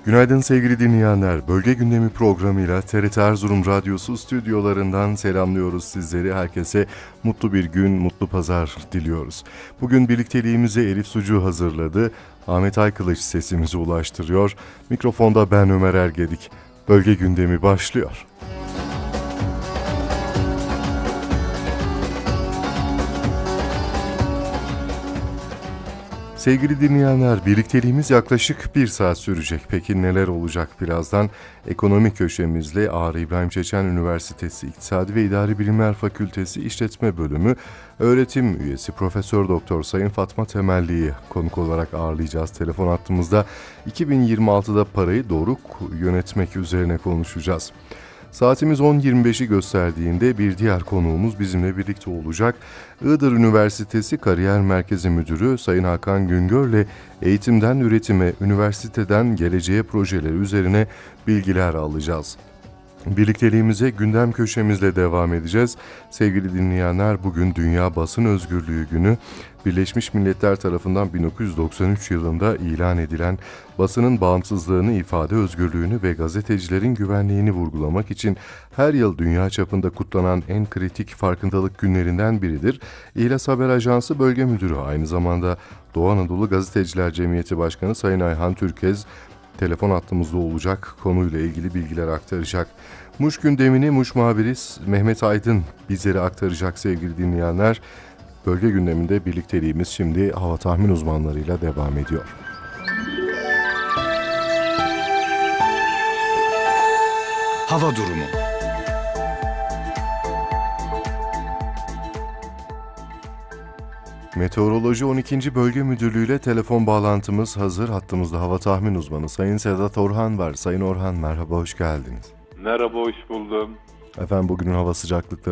Günaydın sevgili dinleyenler. Bölge gündemi programıyla TRT Erzurum Radyosu stüdyolarından selamlıyoruz sizleri. Herkese mutlu bir gün, mutlu pazar diliyoruz. Bugün birlikteliğimizi Elif Sucu hazırladı. Ahmet Aykılıç sesimizi ulaştırıyor. Mikrofonda ben Ömer Ergedik. Bölge gündemi başlıyor. Sevgili dinleyenler, birlikteliğimiz yaklaşık 1 saat sürecek. Peki neler olacak birazdan? Ekonomi köşemizle Ağrı İbrahim Çeçen Üniversitesi İktisadi ve İdari Bilimler Fakültesi İşletme Bölümü öğretim üyesi Profesör Doktor Sayın Fatma Temelli'yi konuk olarak ağırlayacağız. Telefon hattımızda 2026'da parayı doğru yönetmek üzerine konuşacağız. Saatimiz 10.25'i gösterdiğinde bir diğer konuğumuz bizimle birlikte olacak. Iğdır Üniversitesi Kariyer Merkezi Müdürü Sayın Hakan Güngör'le eğitimden üretime, üniversiteden geleceğe projeleri üzerine bilgiler alacağız. Birlikteliğimize gündem köşemizle devam edeceğiz. Sevgili dinleyenler, bugün Dünya Basın Özgürlüğü Günü. Birleşmiş Milletler tarafından 1993 yılında ilan edilen basının bağımsızlığını, ifade özgürlüğünü ve gazetecilerin güvenliğini vurgulamak için her yıl dünya çapında kutlanan en kritik farkındalık günlerinden biridir. İhlas Haber Ajansı Bölge Müdürü, aynı zamanda Doğu Anadolu Gazeteciler Cemiyeti Başkanı Sayın Ayhan Türkez telefon hattımızda olacak, konuyla ilgili bilgiler aktaracak. Muş gündemini Muş muhabiri Mehmet Aydın bizlere aktaracak sevgili dinleyenler. Bölge gündeminde birlikteliğimiz şimdi hava tahmin uzmanlarıyla devam ediyor. Hava durumu. Meteoroloji 12. Bölge Müdürlüğü ile telefon bağlantımız hazır. Hattımızda hava tahmin uzmanı Sayın Sedat Orhan var. Sayın Orhan, merhaba, hoş geldiniz. Merhaba, hoş buldum. Efendim, bugünün hava sıcaklıkları